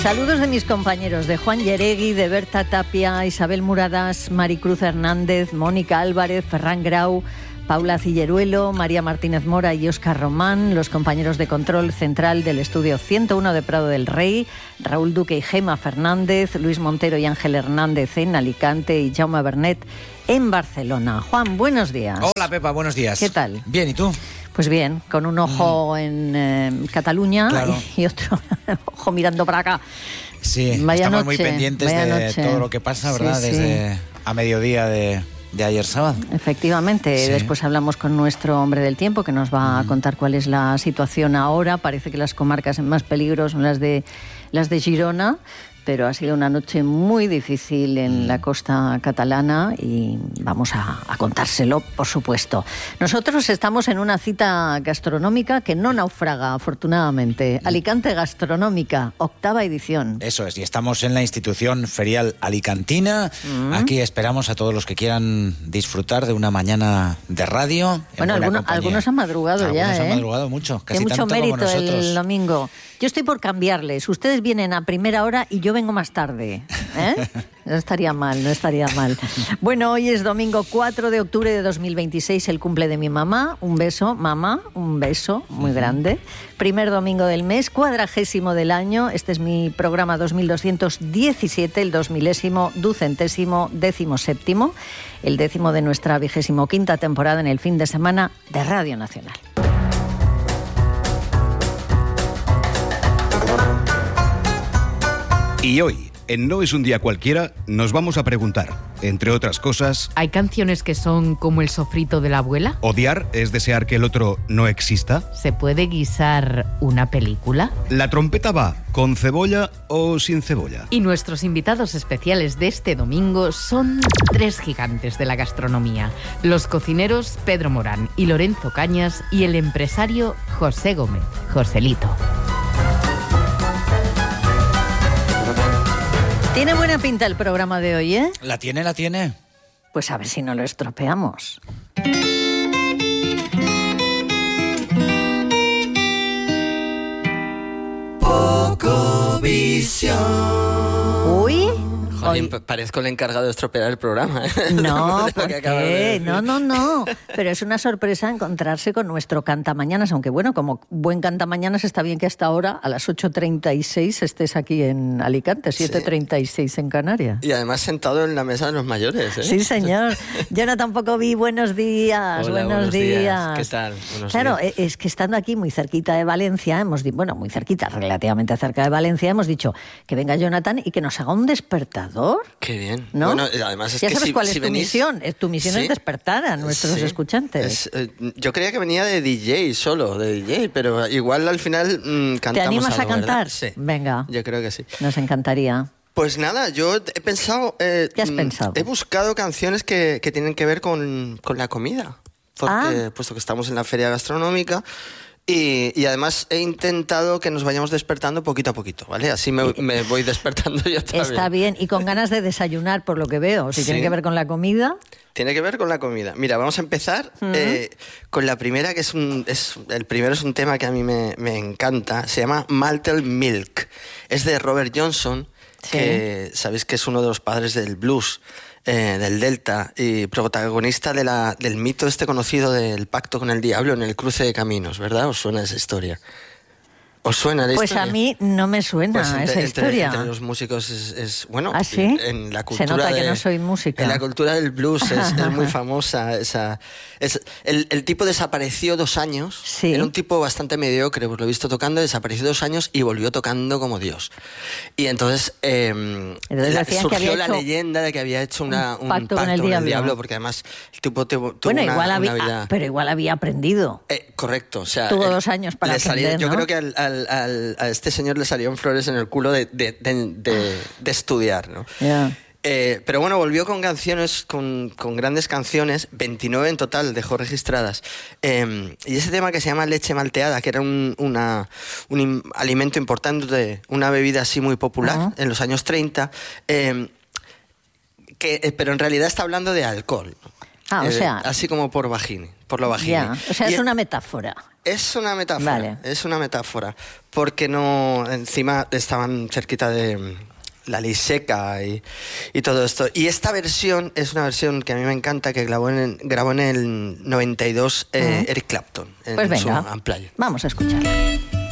Saludos de mis compañeros, de Juan Yeregui, de Berta Tapia, Isabel Muradas, Maricruz Hernández, Mónica Álvarez, Ferran Grau, Paula Cilleruelo, María Martínez Mora y Óscar Román, los compañeros de control central del estudio 101 de Prado del Rey, Raúl Duque y Gema Fernández, Luis Montero y Ángel Hernández en Alicante y Jaume Bernet en Barcelona. Juan, buenos días. Hola Pepa, buenos días. ¿Qué tal? Bien, ¿y tú? Pues bien, con un ojo en Cataluña, claro, y otro ojo mirando para acá. Sí, vaya estamos noche, muy pendientes de todo lo que pasa, ¿verdad? Sí, desde a mediodía de ayer sábado. Efectivamente, sí. Después hablamos con nuestro hombre del tiempo que nos va a contar cuál es la situación ahora. Parece que las comarcas en más peligro son las de Girona, pero ha sido una noche muy difícil en la costa catalana y vamos a contárselo, por supuesto. Nosotros estamos en una cita gastronómica que no naufraga, afortunadamente. Alicante Gastronómica, 8ª edición. Eso es, y estamos en la institución ferial alicantina. Aquí esperamos a todos los que quieran disfrutar de una mañana de radio. Bueno, algunos han madrugado ya, Algunos han madrugado mucho, casi mucho tanto mérito como nosotros. El domingo. Yo estoy por cambiarles. Ustedes vienen a primera hora y yo vengo más tarde. No estaría mal. Bueno, hoy es domingo 4 de octubre de 2026, el cumple de mi mamá. Un beso, mamá, un beso muy grande. Primer domingo del mes, 40º del año. Este es mi programa 2217, el 2000º, 200º, 17º, el 10º de nuestra 25ª temporada en el fin de semana de Radio Nacional. Y hoy, en No es un día cualquiera, nos vamos a preguntar, entre otras cosas... ¿Hay canciones que son como el sofrito de la abuela? ¿Odiar es desear que el otro no exista? ¿Se puede guisar una película? ¿La trompeta va con cebolla o sin cebolla? Y nuestros invitados especiales de este domingo son 3 gigantes de la gastronomía. Los cocineros Pedro Morán y Lorenzo Cañas y el empresario José Gómez, Joselito. Tiene buena pinta el programa de hoy, ¿eh? La tiene. Pues a ver si no lo estropeamos. Poco visión. Uy. Jolín, parezco el encargado de estropear el programa. No, ¿por qué? No. Pero es una sorpresa encontrarse con nuestro cantamañanas, aunque bueno, como buen cantamañanas está bien que hasta ahora, a las 8:36, estés aquí en Alicante, 7:36 en Canarias. Y además sentado en la mesa de los mayores, ¿eh? Sí, señor. Yo no tampoco vi buenos días. Hola, buenos días. ¿Qué tal? Claro, es que estando aquí muy cerquita de Valencia, muy cerquita, relativamente cerca de Valencia, hemos dicho que venga Jonathan y que nos haga un despertador. Qué bien. ¿No? Bueno, además es ya que sabes cuál es tu venís... misión. Tu misión ¿Sí? es despertar a nuestros escuchantes. Yo creía que venía de DJ solo, pero igual al final cantamos. ¿Te animas algo, a cantar? ¿verdad? Sí. Venga. Yo creo que sí. Nos encantaría. Pues nada, yo he pensado... ¿Qué has pensado? He buscado canciones que tienen que ver con la comida. Porque, puesto que estamos en la feria gastronómica... Y además he intentado que nos vayamos despertando poquito a poquito, ¿vale? Así me voy despertando yo también. Está bien, y con ganas de desayunar, por lo que veo. Si Sí. tiene que ver con la comida... Tiene que ver con la comida. Mira, vamos a empezar con la primera, que el primero es un tema que a mí me encanta. Se llama Malted Milk. Es de Robert Johnson, que sabéis que es uno de los padres del blues, del Delta, y protagonista del mito conocido del pacto con el diablo en el cruce de caminos, ¿verdad? ¿Os suena esa historia? ¿Os suena la historia? Pues a mí no me suena esa historia. Entre los músicos es bueno. ¿Ah, sí? En la cultura se nota que no soy música. En la cultura del blues es muy famosa. El tipo desapareció 2 años. Sí. Era un tipo bastante mediocre, pues lo he visto tocando, desapareció 2 años y volvió tocando como Dios. Y entonces, surgió la leyenda de que había hecho un pacto con el diablo, porque además el tipo tuvo una vida... Pero igual había aprendido. Correcto, o sea... Tuvo 2 años para aprender, yo ¿no? creo que a este señor le salieron flores en el culo de estudiar, ¿no? Yeah. Pero bueno, volvió con canciones, con grandes canciones, 29 en total dejó registradas. Y ese tema que se llama leche malteada, que era un alimento importante, una bebida así muy popular en los años 30, pero en realidad está hablando de alcohol. O sea... así como por la vagina. Ya, o sea, es una metáfora. Es una metáfora, vale. Es una metáfora. Porque no, encima estaban cerquita de la ley seca y todo esto. Y esta versión es una versión que a mí me encanta, que grabó en el 92 Eric Clapton, en Pues venga, su Unplugged. vamos a escucharla.